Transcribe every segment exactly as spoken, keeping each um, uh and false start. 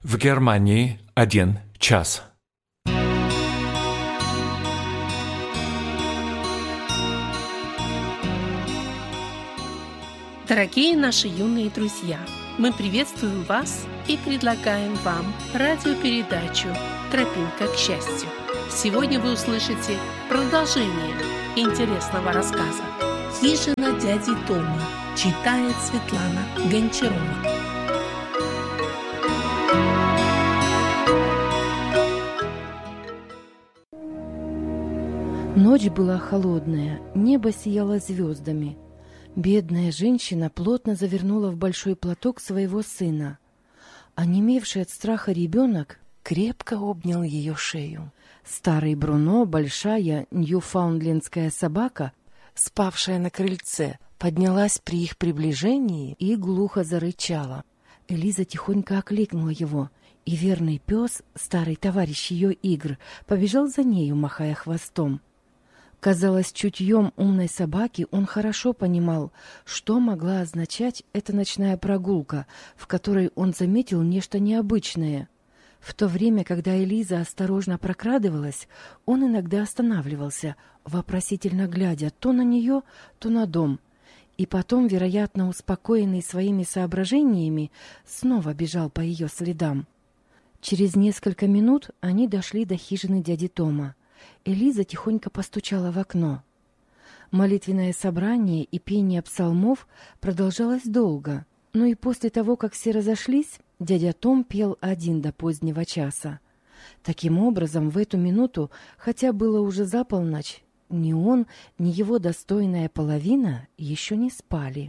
В Германии один час. Дорогие наши юные друзья, мы приветствуем вас и предлагаем вам радиопередачу «Тропинка к счастью». Сегодня вы услышите продолжение интересного рассказа. «Хижина дяди Тома», читает Светлана Гончарова. Ночь была холодная, небо сияло звездами. Бедная женщина плотно завернула в большой платок своего сына. Онемевший от страха ребенок крепко обнял ее шею. Старый Бруно, большая ньюфаундлендская собака, спавшая на крыльце, поднялась при их приближении и глухо зарычала. Элиза тихонько окликнула его, и верный пес, старый товарищ ее игр, побежал за нею, махая хвостом. Казалось, чутьем умной собаки он хорошо понимал, что могла означать эта ночная прогулка, в которой он заметил нечто необычное. В то время, когда Элиза осторожно прокрадывалась, он иногда останавливался, вопросительно глядя то на нее, то на дом, и потом, вероятно, успокоенный своими соображениями, снова бежал по ее следам. Через несколько минут они дошли до хижины дяди Тома. Элиза тихонько постучала в окно. Молитвенное собрание и пение псалмов продолжалось долго, но и после того, как все разошлись, дядя Том пел один до позднего часа. Таким образом, в эту минуту, хотя было уже за полночь, ни он, ни его достойная половина еще не спали.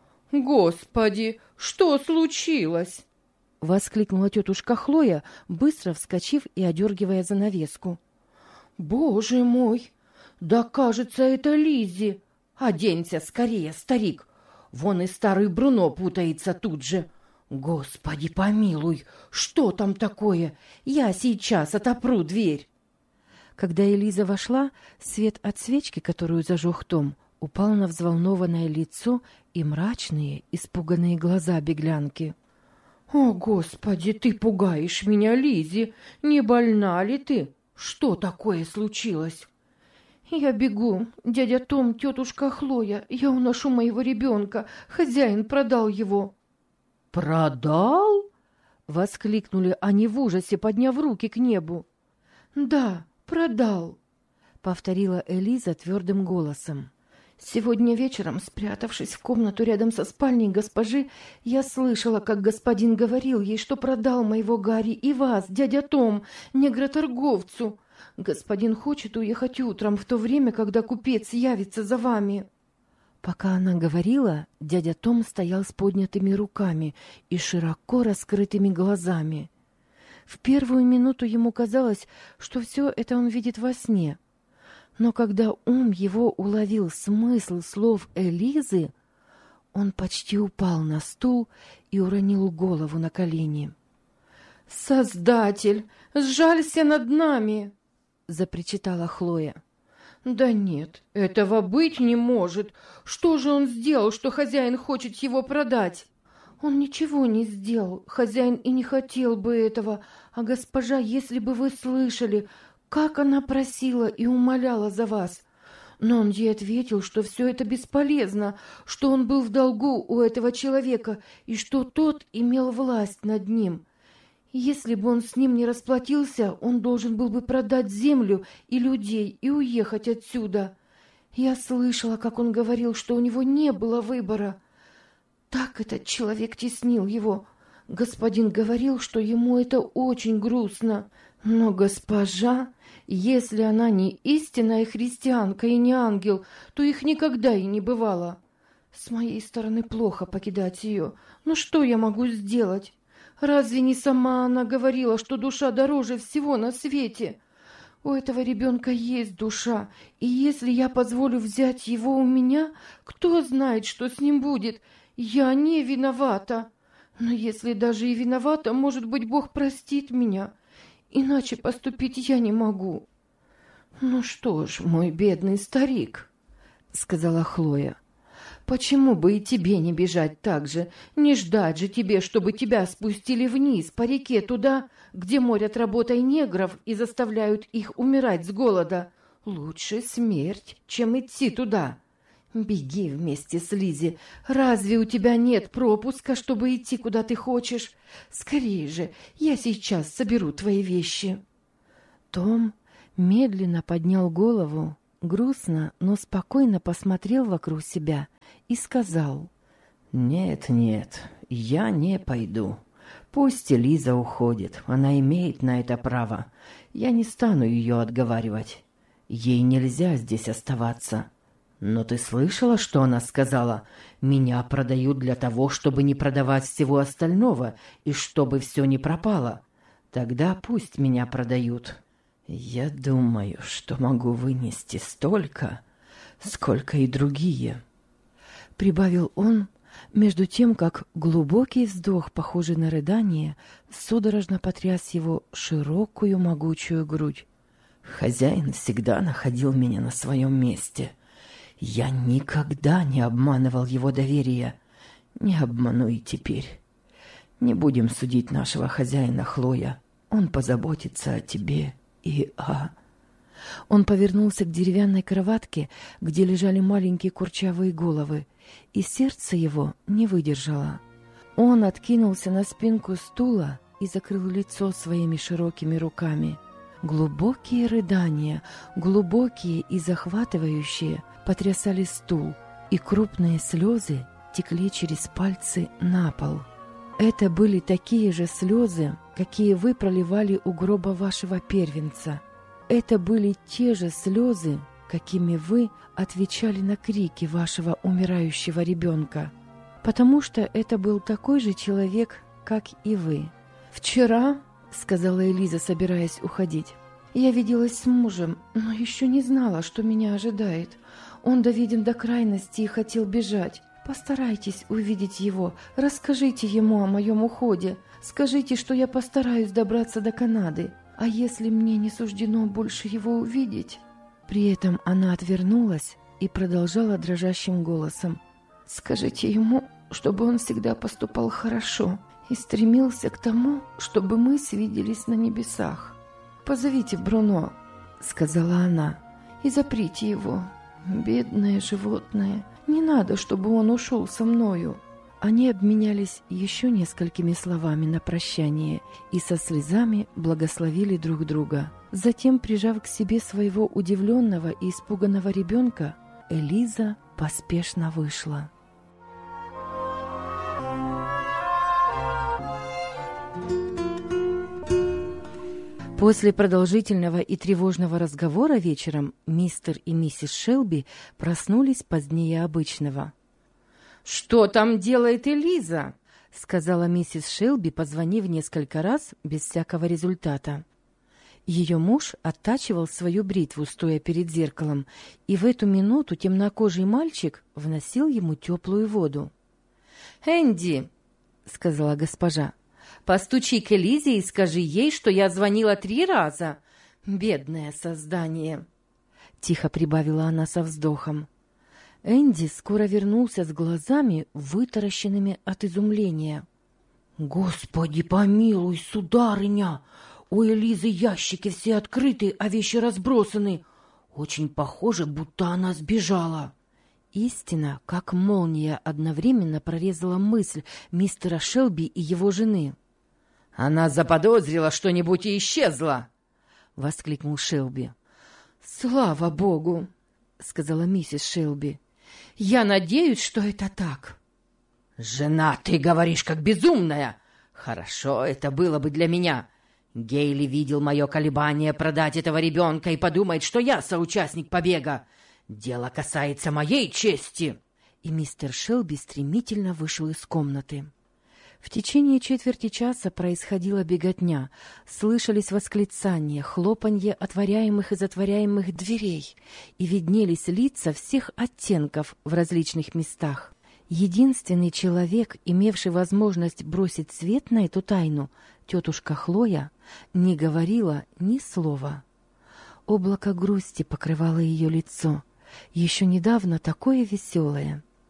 «Господи, что случилось?» — воскликнула тетушка Хлоя, быстро вскочив и одергивая занавеску. «Боже мой! Да, кажется, это Лиззи! Оденься скорее, старик! Вон и старый Бруно путается тут же! Господи, помилуй! Что там такое? Я сейчас отопру дверь!» Когда Элиза вошла, свет от свечки, которую зажег Том, упал на взволнованное лицо и мрачные, испуганные глаза беглянки. «О, Господи, ты пугаешь меня, Лиззи! Не больна ли ты? Что такое случилось?» «Я бегу. Дядя Том, тетушка Хлоя, я уношу моего ребенка. Хозяин продал его». «Продал?» — воскликнули они в ужасе, подняв руки к небу. «Да, продал», — повторила Элиза твердым голосом. «Сегодня вечером, спрятавшись в комнату рядом со спальней госпожи, я слышала, как господин говорил ей, что продал моего Гарри и вас, дядя Том, негроторговцу. Господин хочет уехать утром, в то время, когда купец явится за вами». Пока она говорила, дядя Том стоял с поднятыми руками и широко раскрытыми глазами. В первую минуту ему казалось, что все это он видит во сне. Но когда ум его уловил смысл слов Элизы, он почти упал на стул и уронил голову на колени. «Создатель, сжалься над нами!» — запричитала Хлоя. «Да нет, этого быть не может. Что же он сделал, что хозяин хочет его продать?» «Он ничего не сделал. Хозяин и не хотел бы этого. А госпожа, если бы вы слышали, как она просила и умоляла за вас. Но он ей ответил, что все это бесполезно, что он был в долгу у этого человека и что тот имел власть над ним. Если бы он с ним не расплатился, он должен был бы продать землю и людей и уехать отсюда. Я слышала, как он говорил, что у него не было выбора. Так этот человек теснил его. Господин говорил, что ему это очень грустно. Но госпожа, если она не истинная христианка и не ангел, то их никогда и не бывало. С моей стороны плохо покидать ее. Но что я могу сделать? Разве не сама она говорила, что душа дороже всего на свете? У этого ребенка есть душа, и если я позволю взять его у меня, кто знает, что с ним будет? Я не виновата. Но если даже и виновата, может быть, Бог простит меня. Иначе поступить я не могу». «Ну что ж, мой бедный старик», — сказала Хлоя, Почему бы и тебе не бежать так же? Не ждать же тебе, чтобы тебя спустили вниз по реке туда, где морят работой негров и заставляют их умирать с голода. Лучше смерть, чем идти туда. Беги вместе с Лизи. Разве у тебя нет пропуска, чтобы идти, куда ты хочешь? Скорее же, я сейчас соберу твои вещи». Том медленно поднял голову, грустно, но спокойно посмотрел вокруг себя и сказал: «Нет, нет, я не пойду. Пусть Лиза уходит, она имеет на это право. Я не стану ее отговаривать. Ей нельзя здесь оставаться. Но ты слышала, что она сказала? Меня продают для того, чтобы не продавать всего остального и чтобы все не пропало. Тогда пусть меня продают. Я думаю, что могу вынести столько, сколько и другие», — прибавил он, между тем, как глубокий вздох, похожий на рыдание, судорожно потряс его широкую могучую грудь. «Хозяин всегда находил меня на своем месте. Я никогда не обманывал его доверия. Не обману и теперь. Не будем судить нашего хозяина, Хлоя. Он позаботится о тебе и о...» Он повернулся к деревянной кроватке, где лежали маленькие курчавые головы, и сердце его не выдержало. Он откинулся на спинку стула и закрыл лицо своими широкими руками. Глубокие рыдания, глубокие и захватывающие, потрясали стул, и крупные слезы текли через пальцы на пол. Это были такие же слезы, какие вы проливали у гроба вашего первенца. Это были те же слезы, какими вы отвечали на крики вашего умирающего ребенка, потому что это был такой же человек, как и вы. «Вчера, — сказала Элиза, собираясь уходить, — я виделась с мужем, но еще не знала, что меня ожидает. Он доведен до крайности и хотел бежать. Постарайтесь увидеть его, расскажите ему о моем уходе, скажите, что я постараюсь добраться до Канады. А если мне не суждено больше его увидеть?» При этом она отвернулась и продолжала дрожащим голосом: «Скажите ему, чтобы он всегда поступал хорошо и стремился к тому, чтобы мы свиделись на небесах. Позовите Бруно, — сказала она, — и заприте его. Бедное животное, не надо, чтобы он ушел со мною». Они обменялись еще несколькими словами на прощание и со слезами благословили друг друга. Затем, прижав к себе своего удивленного и испуганного ребенка, Элиза поспешно вышла. После продолжительного и тревожного разговора вечером мистер и миссис Шелби проснулись позднее обычного. «Что там делает Элиза?» — сказала миссис Шелби, позвонив несколько раз без всякого результата. Ее муж оттачивал свою бритву, стоя перед зеркалом, и в эту минуту темнокожий мальчик вносил ему теплую воду. «Энди, — сказала госпожа, — постучи к Элизе и скажи ей, что я звонила три раза. Бедное создание!» — тихо прибавила она со вздохом. Энди скоро вернулся с глазами, вытаращенными от изумления. «Господи помилуй, сударыня! У Элизы ящики все открыты, а вещи разбросаны. Очень похоже, будто она сбежала». Истина, как молния, одновременно прорезала мысль мистера Шелби и его жены. «Она заподозрила что-нибудь и исчезла!» — воскликнул Шелби. «Слава богу!» — сказала миссис Шелби. «Я надеюсь, что это так». «Жена, ты говоришь как безумная! Хорошо это было бы для меня. Гейли видел мое колебание продать этого ребенка и подумает, что я соучастник побега. Дело касается моей чести!» И мистер Шелби стремительно вышел из комнаты. В течение четверти часа происходила беготня, слышались восклицания, хлопанье отворяемых и затворяемых дверей, и виднелись лица всех оттенков в различных местах. Единственный человек, имевший возможность бросить свет на эту тайну, тетушка Хлоя, не говорила ни слова. Облако грусти покрывало ее лицо, еще недавно такое веселое.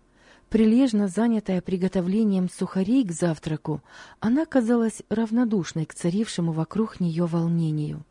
Прилежно занятая приготовлением сухарей к завтраку, она казалась равнодушной к царившему вокруг нее волнению.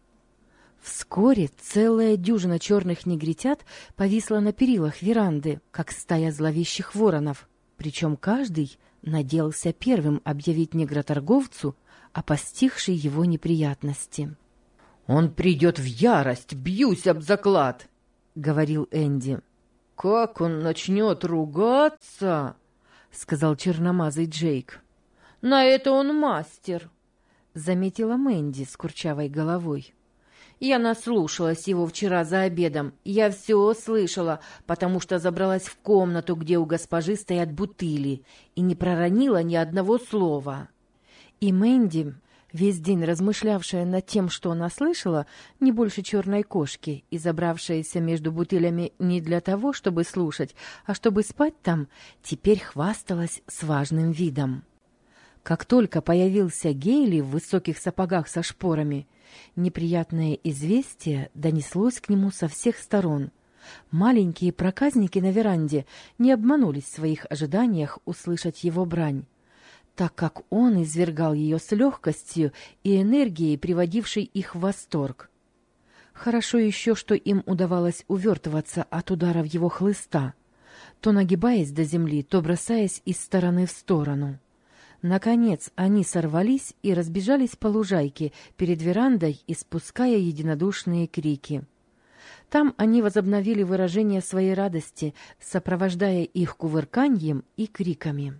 Вскоре целая дюжина черных негритят повисла на перилах веранды, как стая зловещих воронов, причем каждый надеялся первым объявить негроторговцу о постигшей его неприятности. «Он придет в ярость, бьюсь об заклад», — говорил Энди. «Как он начнет ругаться!» — сказал черномазый Джейк. «На это он мастер», — заметила Мэнди с курчавой головой. «Я наслушалась его вчера за обедом. Я все слышала, потому что забралась в комнату, где у госпожи стоят бутыли, и не проронила ни одного слова». И Мэнди, весь день размышлявшая над тем, что она слышала, не больше черной кошки, и забравшаяся между бутылями не для того, чтобы слушать, а чтобы спать там, теперь хвасталась с важным видом. Как только появился Гейли в высоких сапогах со шпорами, неприятное известие донеслось к нему со всех сторон. Маленькие проказники на веранде не обманулись в своих ожиданиях услышать его брань, так как он извергал ее с легкостью и энергией, приводившей их в восторг. Хорошо еще, что им удавалось увертываться от ударов его хлыста, то нагибаясь до земли, то бросаясь из стороны в сторону. Наконец они сорвались и разбежались по лужайке перед верандой, испуская единодушные крики. Там они возобновили выражение своей радости, сопровождая их кувырканьем и криками.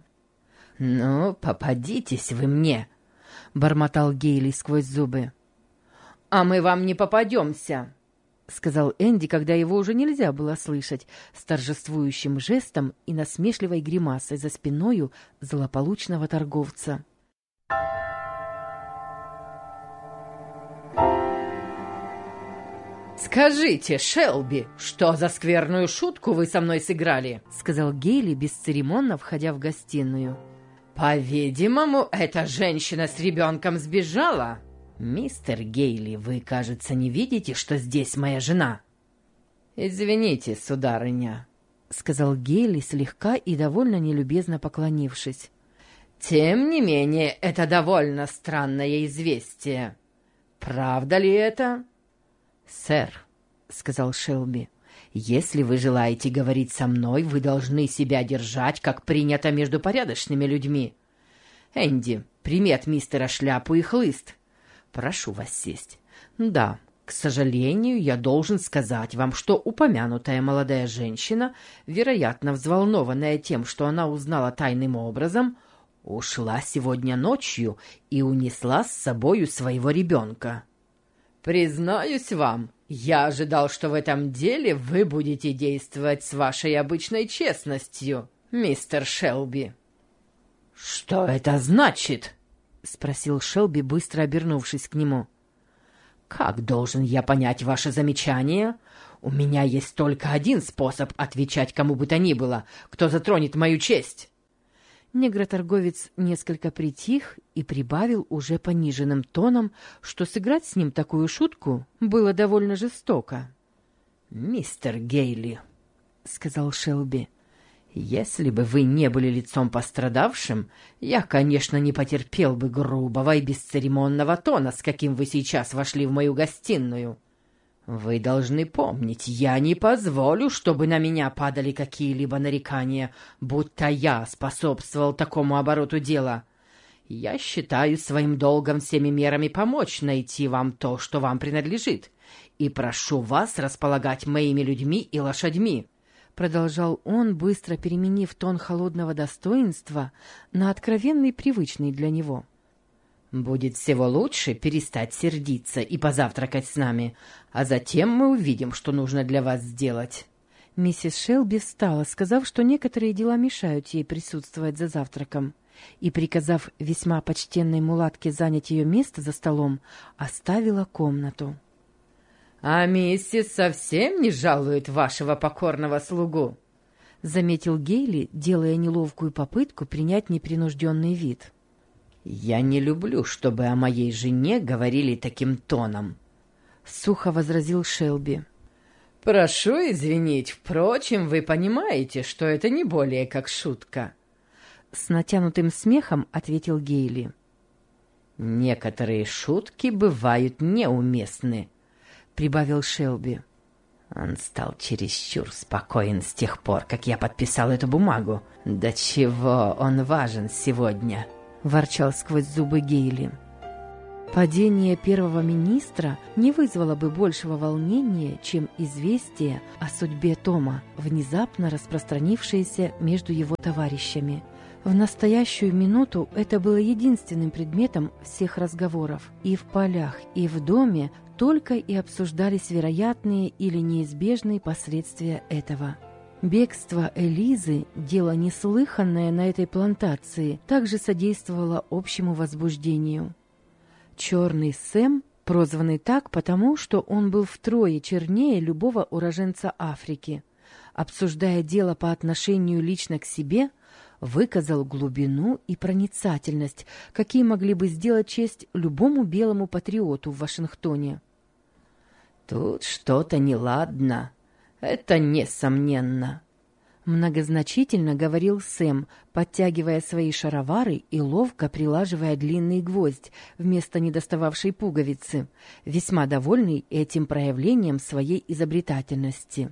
«Ну, попадитесь вы мне!» — бормотал Гейли сквозь зубы. «А мы вам не попадемся!» — сказал Энди, когда его уже нельзя было слышать, с торжествующим жестом и насмешливой гримасой за спиною злополучного торговца. «Скажите, Шелби, что за скверную шутку вы со мной сыграли?» — сказал Гейли, бесцеремонно входя в гостиную. «По-видимому, эта женщина с ребенком сбежала. Мистер Гейли, вы, кажется, не видите, что здесь моя жена?» «Извините, сударыня», — сказал Гейли, слегка и довольно нелюбезно поклонившись. «Тем не менее, это довольно странное известие. Правда ли это?» «Сэр», — сказал Шелби, — «если вы желаете говорить со мной, вы должны себя держать, как принято между порядочными людьми. Энди, прими от мистера шляпу и хлыст. Прошу вас сесть. Да, к сожалению, я должен сказать вам, что упомянутая молодая женщина, вероятно, взволнованная тем, что она узнала тайным образом, ушла сегодня ночью и унесла с собою своего ребенка. Признаюсь вам, я ожидал, что в этом деле вы будете действовать с вашей обычной честностью, мистер Шелби». «Что это значит?» — спросил Шелби, быстро обернувшись к нему. «Как должен я понять ваше замечание? У меня есть только один способ отвечать кому бы то ни было, кто затронет мою честь». Негроторговец несколько притих и прибавил уже пониженным тоном, что сыграть с ним такую шутку было довольно жестоко. «Мистер Гейли», — сказал Шелби, — «если бы вы не были лицом пострадавшим, я, конечно, не потерпел бы грубого и бесцеремонного тона, с каким вы сейчас вошли в мою гостиную. Вы должны помнить, я не позволю, чтобы на меня падали какие-либо нарекания, будто я способствовал такому обороту дела. Я считаю своим долгом всеми мерами помочь найти вам то, что вам принадлежит, и прошу вас располагать моими людьми и лошадьми», — продолжал он, быстро переменив тон холодного достоинства на откровенный, привычный для него. «Будет всего лучше перестать сердиться и позавтракать с нами, а затем мы увидим, что нужно для вас сделать». Миссис Шелби встала, сказав, что некоторые дела мешают ей присутствовать за завтраком, и, приказав весьма почтенной мулатке занять ее место за столом, оставила комнату. «А миссис совсем не жалует вашего покорного слугу», — заметил Гейли, делая неловкую попытку принять непринужденный вид. «Я не люблю, чтобы о моей жене говорили таким тоном», — сухо возразил Шелби. Прошу извинить, впрочем, вы понимаете, что это не более как шутка. С натянутым смехом ответил Гейли. Некоторые шутки бывают неуместны, прибавил Шелби. Он стал чересчур спокоен с тех пор, как я подписал эту бумагу. До чего он важен сегодня, ворчал сквозь зубы Гейли. Падение первого министра не вызвало бы большего волнения, чем известие о судьбе Тома, внезапно распространившееся между его товарищами. В настоящую минуту это было единственным предметом всех разговоров. И в полях, и в доме только и обсуждались вероятные или неизбежные последствия этого. Бегство Элизы, дело неслыханное на этой плантации, также содействовало общему возбуждению. Черный Сэм, прозванный так потому, что он был втрое чернее любого уроженца Африки, обсуждая дело по отношению лично к себе, выказал глубину и проницательность, какие могли бы сделать честь любому белому патриоту в Вашингтоне. «Тут что-то неладно, это несомненно», — многозначительно говорил Сэм, подтягивая свои шаровары и ловко прилаживая длинный гвоздь вместо недостававшей пуговицы, весьма довольный этим проявлением своей изобретательности.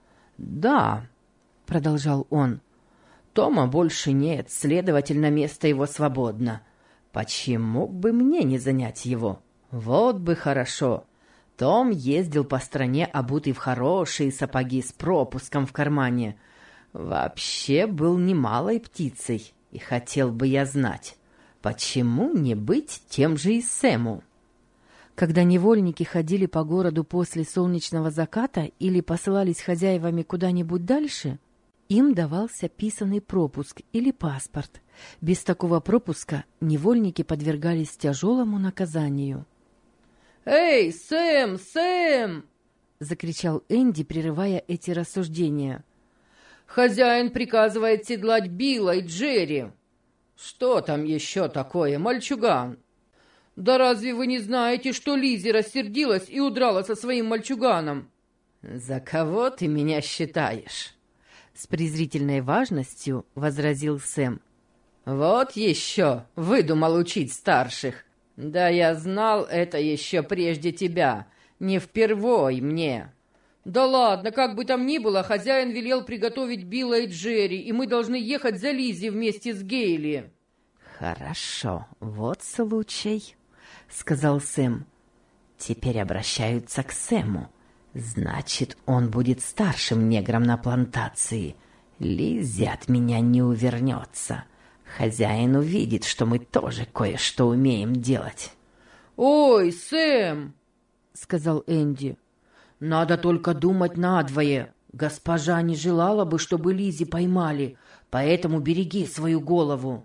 «Да», — продолжал он, — «Тома больше нет, следовательно, место его свободно. Почему бы мне не занять его? Вот бы хорошо. Том ездил по стране, обутый в хорошие сапоги с пропуском в кармане. Вообще был немалой птицей, и хотел бы я знать, почему не быть тем же и Сэму?» Когда невольники ходили по городу после солнечного заката или посылались хозяевами куда-нибудь дальше, им давался писанный пропуск или паспорт. Без такого пропуска невольники подвергались тяжелому наказанию. «Эй, Сэм, Сэм!» — закричал Энди, прерывая эти рассуждения. «Хозяин приказывает седлать Билла и Джерри». «Что там еще такое, мальчуган?» «Да разве вы не знаете, что Лиззи рассердилась и удрала со своим мальчуганом?» «За кого ты меня считаешь?» С презрительной важностью возразил Сэм. «Вот еще выдумал учить старших. Да я знал это еще прежде тебя, не впервой мне». «Да ладно, как бы там ни было, хозяин велел приготовить Билла и Джерри, и мы должны ехать за Лиззи вместе с Гейли». «Хорошо, вот случай», — сказал Сэм. «Теперь обращаются к Сэму. Значит, он будет старшим негром на плантации. Лиззи от меня не увернется. Хозяин увидит, что мы тоже кое-что умеем делать». «Ой, Сэм!» — сказал Энди. «Надо только думать надвое. Госпожа не желала бы, чтобы Лиззи поймали, поэтому береги свою голову».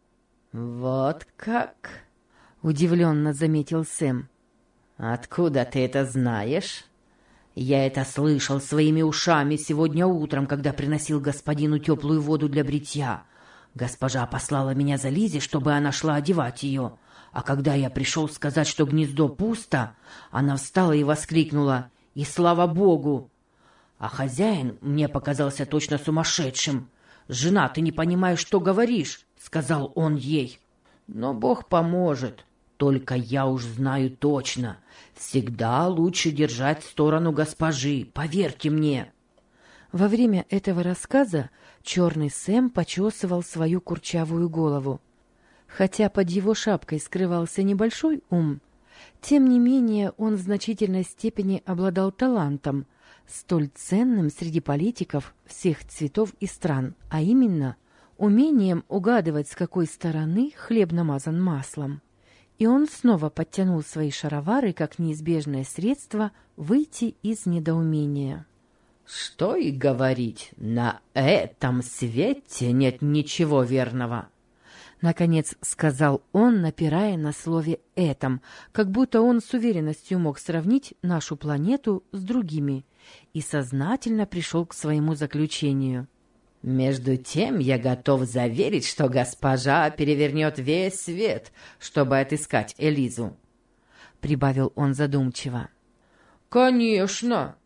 «Вот как?» — удивленно заметил Сэм. «Откуда ты это знаешь?» «Я это слышал своими ушами сегодня утром, когда приносил господину теплую воду для бритья. Госпожа послала меня за Лиззи, чтобы она шла одевать ее. А когда я пришел сказать, что гнездо пусто, она встала и воскликнула: «И слава Богу!» А хозяин мне показался точно сумасшедшим. «Жена, ты не понимаешь, что говоришь», — сказал он ей. «Но Бог поможет. Только я уж знаю точно. Всегда лучше держать сторону госпожи, поверьте мне». Во время этого рассказа черный Сэм почесывал свою курчавую голову. Хотя под его шапкой скрывался небольшой ум, тем не менее он в значительной степени обладал талантом, столь ценным среди политиков всех цветов и стран, а именно умением угадывать, с какой стороны хлеб намазан маслом. И он снова подтянул свои шаровары как неизбежное средство выйти из недоумения. «Что и говорить, на этом свете нет ничего верного», — наконец сказал он, напирая на слове «этом», как будто он с уверенностью мог сравнить нашу планету с другими, и сознательно пришел к своему заключению. «Между тем я готов заверить, что госпожа перевернет весь свет, чтобы отыскать Элизу», — прибавил он задумчиво. «Конечно», —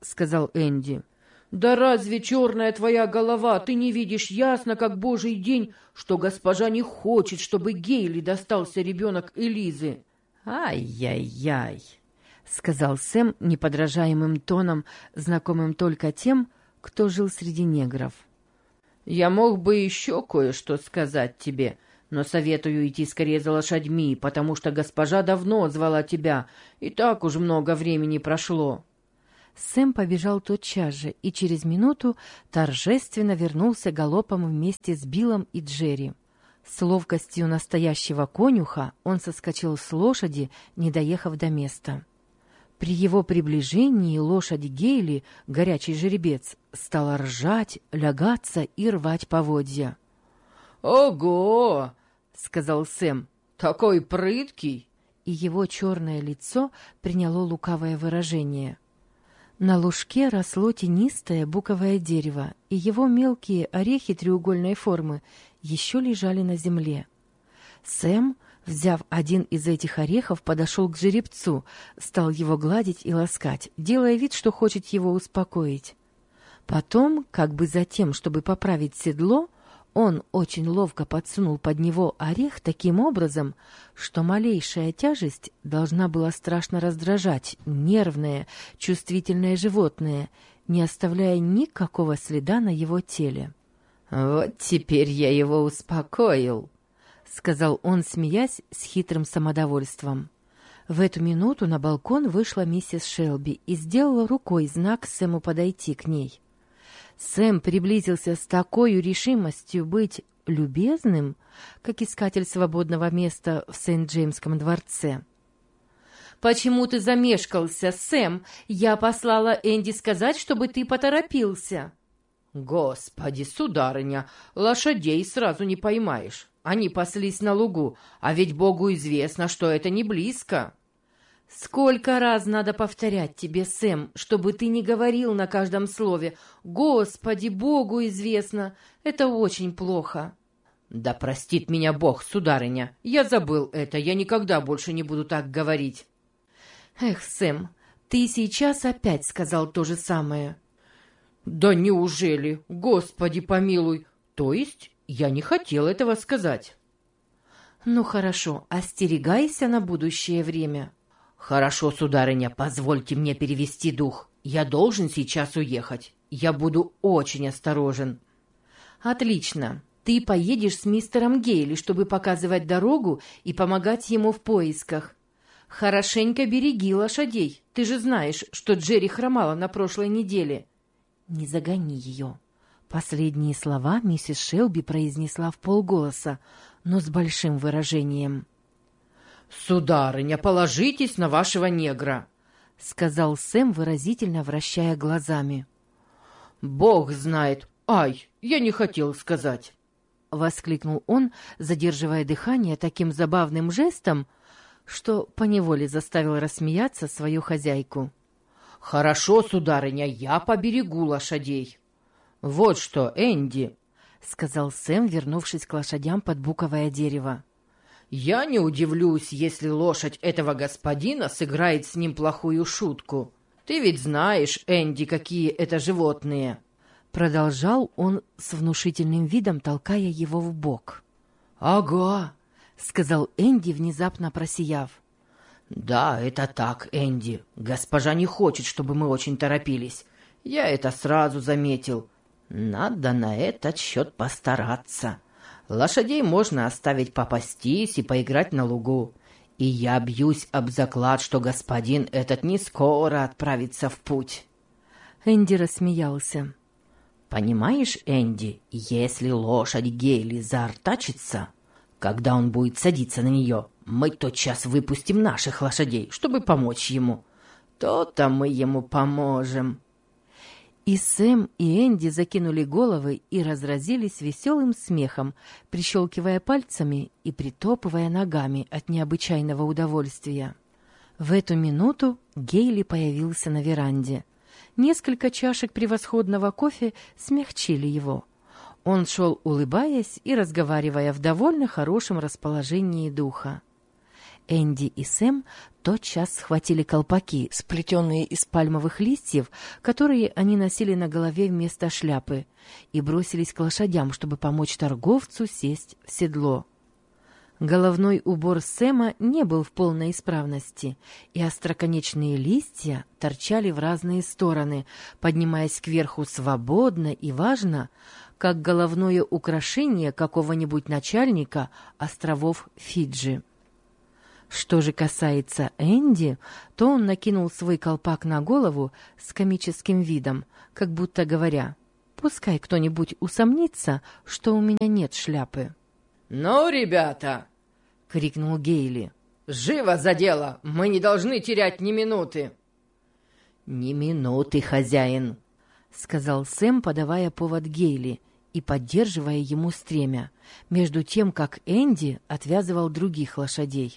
сказал Энди. «Да разве черная твоя голова, ты не видишь ясно, как божий день, что госпожа не хочет, чтобы Гейли достался ребенок Элизы?» «Ай-яй-яй», — сказал Сэм неподражаемым тоном, знакомым только тем, кто жил среди негров. «Я мог бы еще кое-что сказать тебе, но советую идти скорее за лошадьми, потому что госпожа давно звала тебя, и так уж много времени прошло». Сэм побежал тотчас же и через минуту торжественно вернулся галопом вместе с Биллом и Джерри. С ловкостью настоящего конюха он соскочил с лошади, не доехав до места. При его приближении лошадь Гейли, горячий жеребец, стала ржать, лягаться и рвать поводья. «Ого!» — сказал Сэм. «Такой прыткий!» И его черное лицо приняло лукавое выражение. На лужке росло тенистое буковое дерево, и его мелкие орехи треугольной формы еще лежали на земле. Сэм, взяв один из этих орехов, подошел к жеребцу, стал его гладить и ласкать, делая вид, что хочет его успокоить. Потом, как бы за тем, чтобы поправить седло, он очень ловко подсунул под него орех таким образом, что малейшая тяжесть должна была страшно раздражать нервное, чувствительное животное, не оставляя никакого следа на его теле. «Вот теперь я его успокоил», — сказал он, смеясь с хитрым самодовольством. В эту минуту на балкон вышла миссис Шелби и сделала рукой знак Сэму подойти к ней. Сэм приблизился с такой решимостью быть любезным, как искатель свободного места в Сент-Джеймском дворце. «Почему ты замешкался, Сэм? Я послала Энди сказать, чтобы ты поторопился». «Господи, сударыня, лошадей сразу не поймаешь. Они паслись на лугу, а ведь Богу известно, что это не близко». «Сколько раз надо повторять тебе, Сэм, чтобы ты не говорил на каждом слове «Господи, Богу известно». Это очень плохо». «Да простит меня Бог, сударыня. Я забыл это. Я никогда больше не буду так говорить». «Эх, Сэм, ты сейчас опять сказал то же самое». «Да неужели? Господи помилуй. То есть я не хотел этого сказать». «Ну хорошо, остерегайся на будущее время». «Хорошо, сударыня, позвольте мне перевести дух. Я должен сейчас уехать. Я буду очень осторожен». «Отлично. Ты поедешь с мистером Гейли, чтобы показывать дорогу и помогать ему в поисках. Хорошенько береги лошадей. Ты же знаешь, что Джерри хромала на прошлой неделе». «Не загони ее». Последние слова миссис Шелби произнесла вполголоса, но с большим выражением. «Сударыня, положитесь на вашего негра», — сказал Сэм, выразительно вращая глазами. «Бог знает. Ай, я не хотел сказать», — воскликнул он, задерживая дыхание таким забавным жестом, что поневоле заставил рассмеяться свою хозяйку. «Хорошо, сударыня, я поберегу лошадей. Вот что, Энди», — сказал Сэм, вернувшись к лошадям под буковое дерево. «Я не удивлюсь, если лошадь этого господина сыграет с ним плохую шутку. Ты ведь знаешь, Энди, какие это животные». Продолжал он с внушительным видом, толкая его в бок. «Ага», — сказал Энди, внезапно просияв. «Да, это так, Энди. Госпожа не хочет, чтобы мы очень торопились. Я это сразу заметил. Надо на этот счет постараться. Лошадей можно оставить попастись и поиграть на лугу. И я бьюсь об заклад, что господин этот не скоро отправится в путь». Энди рассмеялся. «Понимаешь, Энди, если лошадь Гейли заортачится, когда он будет садиться на нее, мы тотчас выпустим наших лошадей, чтобы помочь ему. То-то мы ему поможем». И Сэм, и Энди закинули головы и разразились веселым смехом, прищелкивая пальцами и притопывая ногами от необычайного удовольствия. В эту минуту Гейли появился на веранде. Несколько чашек превосходного кофе смягчили его. Он шел, улыбаясь и разговаривая в довольно хорошем расположении духа. Энди и Сэм тотчас схватили колпаки, сплетенные из пальмовых листьев, которые они носили на голове вместо шляпы, и бросились к лошадям, чтобы помочь торговцу сесть в седло. Головной убор Сэма не был в полной исправности, и остроконечные листья торчали в разные стороны, поднимаясь кверху свободно и важно, как головное украшение какого-нибудь начальника островов Фиджи. Что же касается Энди, то он накинул свой колпак на голову с комическим видом, как будто говоря: «Пускай кто-нибудь усомнится, что у меня нет шляпы». «Ну, ребята!» — крикнул Гейли. «Живо за дело! Мы не должны терять ни минуты!» «Ни минуты, хозяин!» — сказал Сэм, подавая повод Гейли и поддерживая ему стремя, между тем, как Энди отвязывал других лошадей.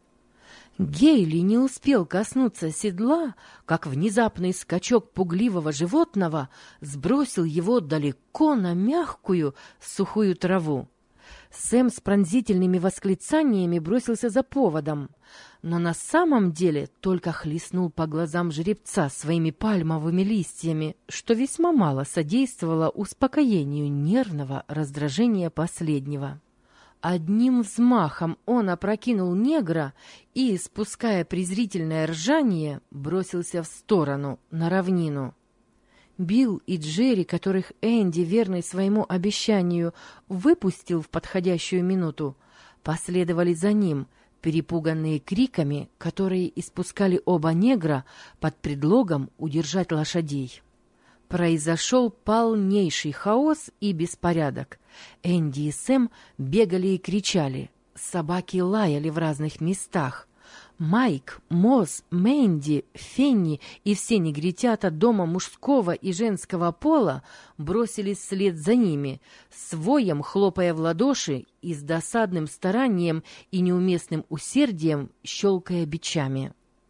Гейли не успел коснуться седла, как внезапный скачок пугливого животного сбросил его далеко на мягкую сухую траву. Сэм с пронзительными восклицаниями бросился за поводом, но на самом деле только хлестнул по глазам жеребца своими пальмовыми листьями, что весьма мало содействовало успокоению нервного раздражения последнего. Одним взмахом он опрокинул негра и, спуская презрительное ржание, бросился в сторону, на равнину. Билл и Джерри, которых Энди, верный своему обещанию, выпустил в подходящую минуту, последовали за ним, перепуганные криками, которые испускали оба негра под предлогом удержать лошадей. Произошел полнейший хаос и беспорядок. Энди и Сэм бегали и кричали. Собаки лаяли в разных местах. Майк, Моз, Мэнди, Фенни и все негритята дома мужского и женского пола бросились вслед за ними, с воем хлопая в ладоши и с досадным старанием и неуместным усердием щелкая бичами.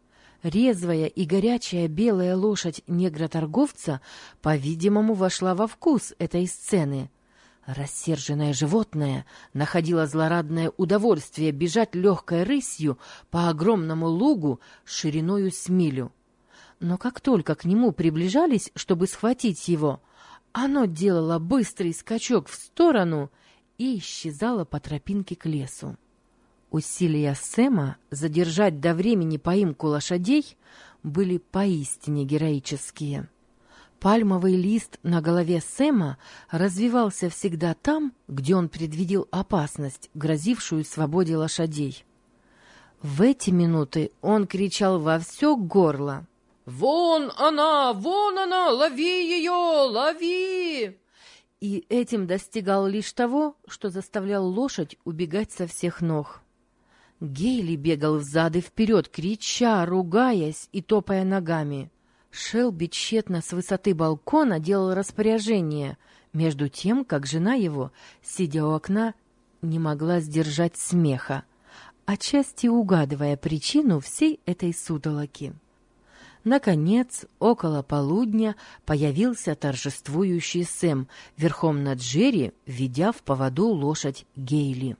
Резвая и горячая белая лошадь негроторговца, по-видимому, вошла во вкус этой сцены. Рассерженное животное находило злорадное удовольствие бежать легкой рысью по огромному лугу шириною с милю. Но как только к нему приближались, чтобы схватить его, оно делало быстрый скачок в сторону и исчезало по тропинке к лесу. Усилия Сэма задержать до времени поимку лошадей были поистине героические. Пальмовый лист на голове Сэма развивался всегда там, где он предвидел опасность, грозившую свободе лошадей. В эти минуты он кричал во все горло: «Вон она! Вон она! Лови ее! Лови!» И этим достигал лишь того, что заставлял лошадь убегать со всех ног. Гейли бегал взад и вперед, крича, ругаясь и топая ногами. Шелби тщетно с высоты балкона делал распоряжение, между тем, как жена его, сидя у окна, не могла сдержать смеха, отчасти угадывая причину всей этой сутолоки. Наконец, около полудня появился торжествующий Сэм, верхом на Джерри, ведя в поводу лошадь Гейли.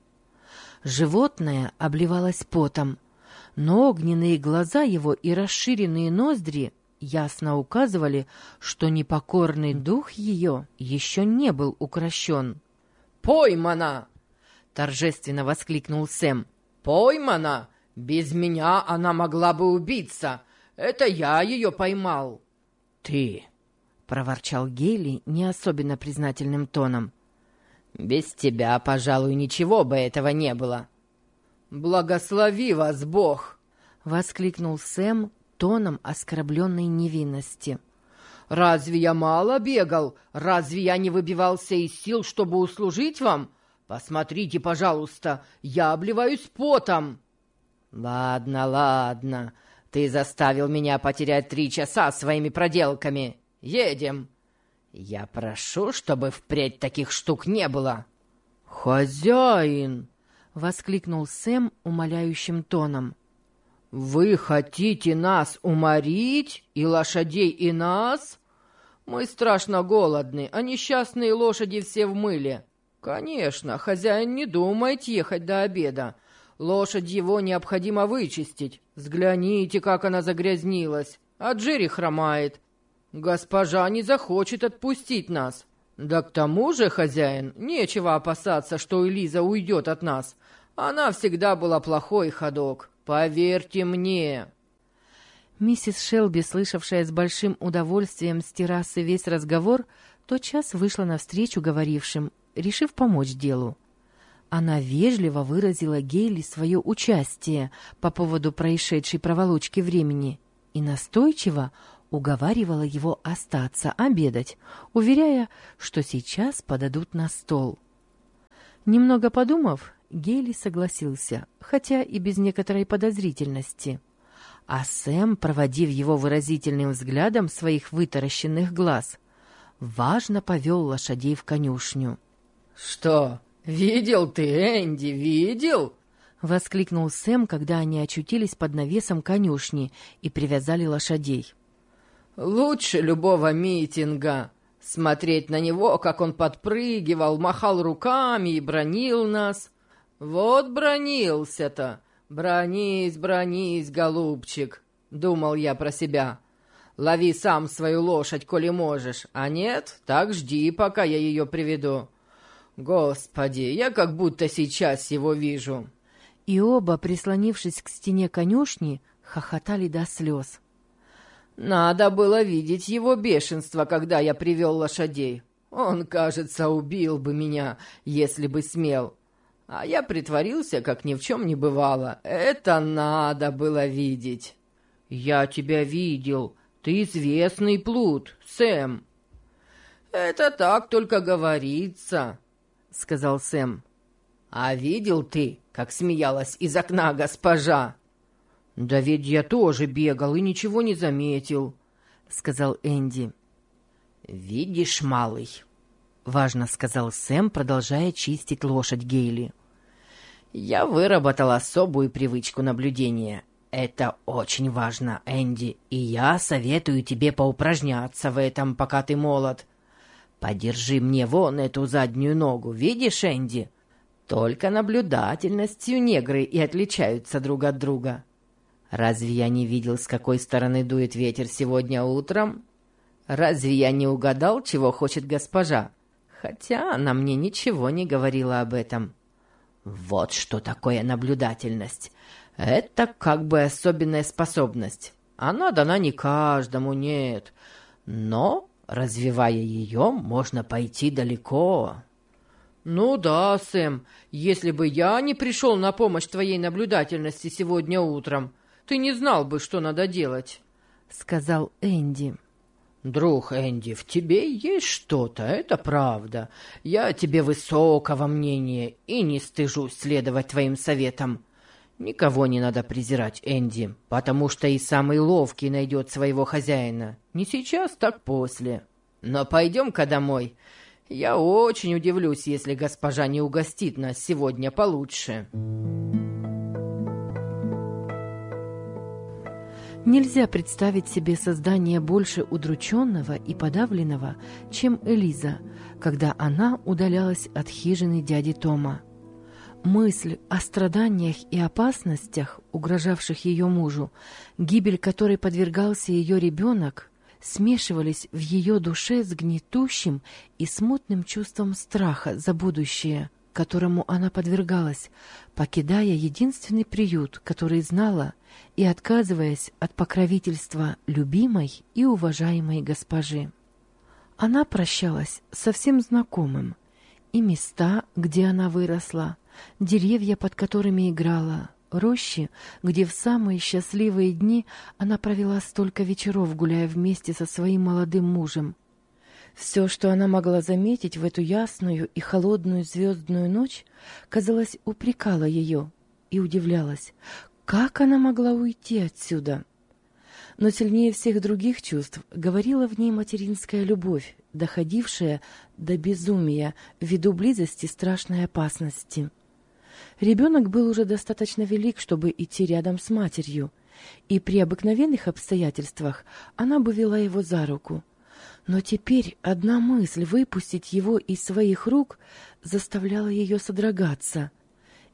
Животное обливалось потом, но огненные глаза его и расширенные ноздри ясно указывали, что непокорный дух ее еще не был укрощен. «Поймана!» — торжественно воскликнул Сэм. «Поймана! Без меня она могла бы убиться! Это я ее поймал!» «Ты!» — проворчал Гейли не особенно признательным тоном. «Без тебя, пожалуй, ничего бы этого не было». «Благослови вас Бог!» — воскликнул Сэм тоном оскорбленной невинности. «Разве я мало бегал? Разве я не выбивался из сил, чтобы услужить вам? Посмотрите, пожалуйста, я обливаюсь потом». «Ладно, ладно, ты заставил меня потерять три часа своими проделками. Едем. Я прошу, чтобы впредь таких штук не было». «Хозяин!» — воскликнул Сэм умоляющим тоном. «Вы хотите нас уморить, и лошадей, и нас? Мы страшно голодны, а несчастные лошади все в мыле. Конечно, хозяин не думает ехать до обеда. Лошадь его необходимо вычистить. Взгляните, как она загрязнилась. А Джерри хромает. Госпожа не захочет отпустить нас. Да к тому же, хозяин, нечего опасаться, что Элиза уйдет от нас. Она всегда была плохой ходок. Поверьте мне». Миссис Шелби, слышавшая с большим удовольствием с террасы весь разговор, тотчас вышла навстречу говорившим, решив помочь делу. Она вежливо выразила Гейли свое участие по поводу происшедшей проволочки времени и настойчиво уговаривала его остаться обедать, уверяя, что сейчас подадут на стол. Немного подумав, Гейли согласился, хотя и без некоторой подозрительности. А Сэм, проводив его выразительным взглядом своих вытаращенных глаз, важно повел лошадей в конюшню. «Что, видел ты, Энди, видел?» — воскликнул Сэм, когда они очутились под навесом конюшни и привязали лошадей. «Лучше любого митинга. Смотреть на него, как он подпрыгивал, махал руками и бранил нас. Вот бранился-то. Бронись, бронись, голубчик», — думал я про себя. «Лови сам свою лошадь, коли можешь, а нет, так жди, пока я ее приведу. Господи, я как будто сейчас его вижу». И оба, прислонившись к стене конюшни, хохотали до слез. «Надо было видеть его бешенство, когда я привел лошадей. Он, кажется, убил бы меня, если бы смел. А я притворился, как ни в чем не бывало. Это надо было видеть». «Я тебя видел. Ты известный плут, Сэм». «Это так только говорится», — сказал Сэм. «А видел ты, как смеялась из окна госпожа?» «Да ведь я тоже бегал и ничего не заметил», — сказал Энди. «Видишь, малый», — важно сказал Сэм, продолжая чистить лошадь Гейли. «Я выработал особую привычку наблюдения. Это очень важно, Энди, и я советую тебе поупражняться в этом, пока ты молод. Подержи мне вон эту заднюю ногу, видишь, Энди? Только наблюдательностью негры и отличаются друг от друга. Разве я не видел, с какой стороны дует ветер сегодня утром? Разве я не угадал, чего хочет госпожа? Хотя она мне ничего не говорила об этом. Вот что такое наблюдательность. Это как бы особенная способность. Она дана не каждому, нет. Но, развивая ее, можно пойти далеко». «Ну да, Сэм, если бы я не пришел на помощь твоей наблюдательности сегодня утром, ты не знал бы, что надо делать», — сказал Энди. «Друг Энди, в тебе есть что-то, это правда. Я о тебе высокого мнения и не стыжусь следовать твоим советам. Никого не надо презирать, Энди, потому что и самый ловкий найдет своего хозяина. Не сейчас, так после. Но пойдем-ка домой. Я очень удивлюсь, если госпожа не угостит нас сегодня получше». Нельзя представить себе создание больше удрученного и подавленного, чем Элиза, когда она удалялась от хижины дяди Тома. Мысль о страданиях и опасностях, угрожавших ее мужу, гибель которой подвергался ее ребенок, смешивались в ее душе с гнетущим и смутным чувством страха за будущее, которому она подвергалась, покидая единственный приют, который знала, и отказываясь от покровительства любимой и уважаемой госпожи. Она прощалась со всем знакомым, и места, где она выросла, деревья, под которыми играла, рощи, где в самые счастливые дни она провела столько вечеров, гуляя вместе со своим молодым мужем. Все, что она могла заметить в эту ясную и холодную звездную ночь, казалось, упрекало ее и удивлялась, как она могла уйти отсюда. Но сильнее всех других чувств говорила в ней материнская любовь, доходившая до безумия ввиду близости страшной опасности. Ребенок был уже достаточно велик, чтобы идти рядом с матерью, и при обыкновенных обстоятельствах она бы вела его за руку. Но теперь одна мысль выпустить его из своих рук заставляла ее содрогаться.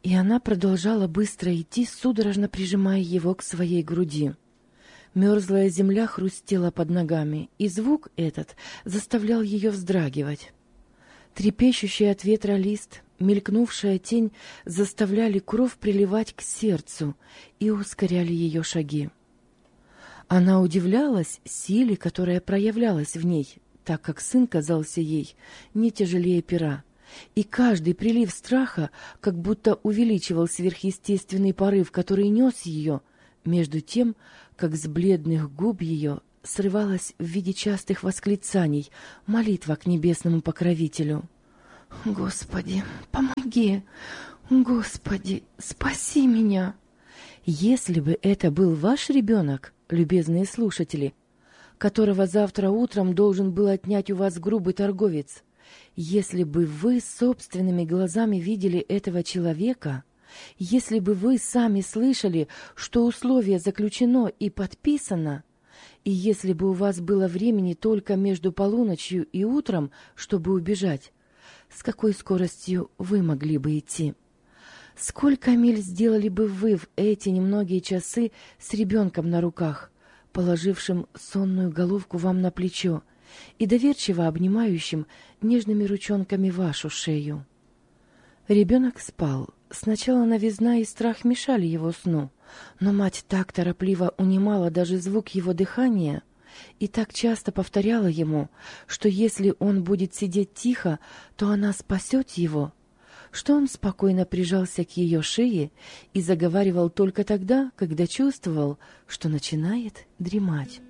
И она продолжала быстро идти, судорожно прижимая его к своей груди. Мерзлая земля хрустела под ногами, и звук этот заставлял ее вздрагивать. Трепещущий от ветра лист, мелькнувшая тень заставляли кровь приливать к сердцу и ускоряли ее шаги. Она удивлялась силе, которая проявлялась в ней, так как сын казался ей не тяжелее пера, и каждый прилив страха как будто увеличивал сверхъестественный порыв, который нес ее, между тем, как с бледных губ ее срывалась в виде частых восклицаний молитва к небесному покровителю. «Господи, помоги! Господи, спаси меня!» Если бы это был ваш ребенок, любезные слушатели, которого завтра утром должен был отнять у вас грубый торговец, если бы вы собственными глазами видели этого человека, если бы вы сами слышали, что условие заключено и подписано, и если бы у вас было времени только между полуночью и утром, чтобы убежать, с какой скоростью вы могли бы идти? Сколько миль сделали бы вы в эти немногие часы с ребенком на руках, положившим сонную головку вам на плечо и доверчиво обнимающим нежными ручонками вашу шею? Ребенок спал. Сначала новизна и страх мешали его сну, но мать так торопливо унимала даже звук его дыхания и так часто повторяла ему, что если он будет сидеть тихо, то она спасет его, что он спокойно прижался к ее шее и заговаривал только тогда, когда чувствовал, что начинает дремать.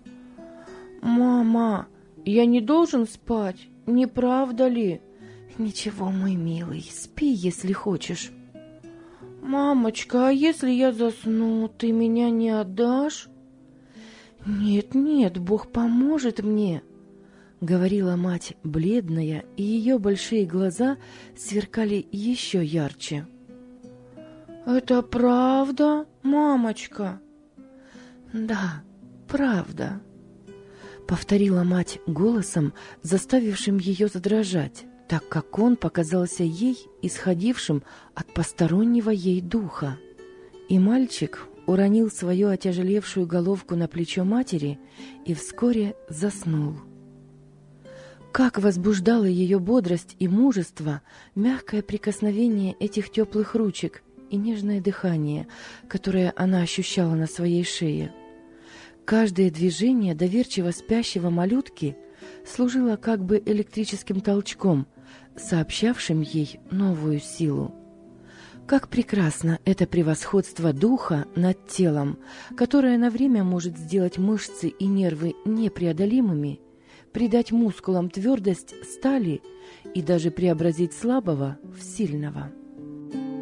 «Мама, я не должен спать, не правда ли?» «Ничего, мой милый, спи, если хочешь». «Мамочка, а если я засну, ты меня не отдашь?» «Нет, нет, Бог поможет мне», — говорила мать, бледная, и ее большие глаза сверкали еще ярче. «Это правда, мамочка?» «Да, правда», — повторила мать голосом, заставившим ее задрожать, так как он показался ей исходившим от постороннего ей духа. И мальчик уронил свою отяжелевшую головку на плечо матери и вскоре заснул. Как возбуждало ее бодрость и мужество мягкое прикосновение этих теплых ручек и нежное дыхание, которое она ощущала на своей шее. Каждое движение доверчиво спящего малютки служило как бы электрическим толчком, сообщавшим ей новую силу. Как прекрасно это превосходство духа над телом, которое на время может сделать мышцы и нервы непреодолимыми, придать мускулам твердость стали и даже преобразить слабого в сильного.